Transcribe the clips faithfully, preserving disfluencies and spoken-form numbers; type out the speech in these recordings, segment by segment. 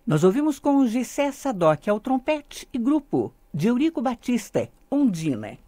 Nós ouvimos com Gessé Sadoc ao trompete e grupo de Eurico Batista, Ondina.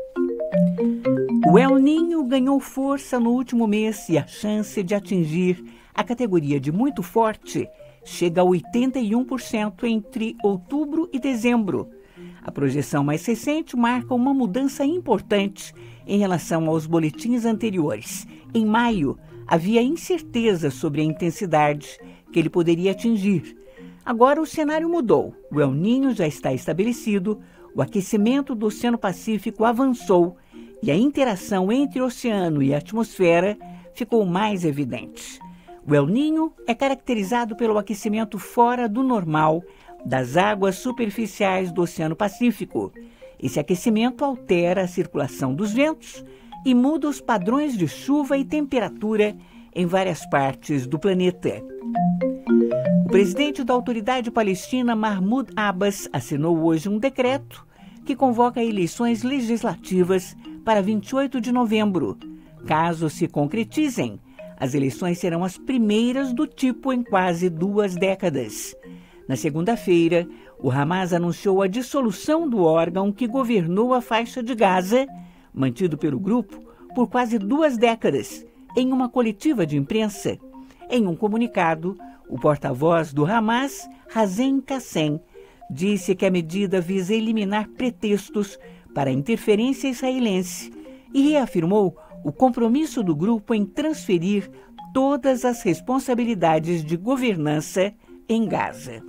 O El Niño ganhou força no último mês e a chance de atingir a categoria de muito forte chega a oitenta e um por cento entre outubro e dezembro. A projeção mais recente marca uma mudança importante em relação aos boletins anteriores. Em maio, havia incerteza sobre a intensidade que ele poderia atingir. Agora o cenário mudou. O El Niño já está estabelecido, o aquecimento do Oceano Pacífico avançou e a interação entre o oceano e a atmosfera ficou mais evidente. O El Niño é caracterizado pelo aquecimento fora do normal das águas superficiais do Oceano Pacífico. Esse aquecimento altera a circulação dos ventos e muda os padrões de chuva e temperatura em várias partes do planeta. O presidente da Autoridade Palestina, Mahmoud Abbas, assinou hoje um decreto que convoca eleições legislativas para vinte e oito de novembro. Caso se concretizem, as eleições serão as primeiras do tipo em quase duas décadas. Na segunda-feira, o Hamas anunciou a dissolução do órgão que governou a faixa de Gaza, mantido pelo grupo por quase duas décadas, em uma coletiva de imprensa. Em um comunicado, o porta-voz do Hamas, Hazem Qassem, disse que a medida visa eliminar pretextos para a interferência israelense e reafirmou o compromisso do grupo em transferir todas as responsabilidades de governança em Gaza.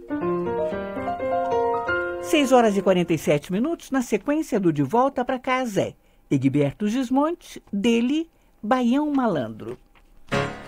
seis horas e quarenta e sete minutos, na sequência do De Volta para Casa. Egberto Gismonti, dele, Baião Malandro.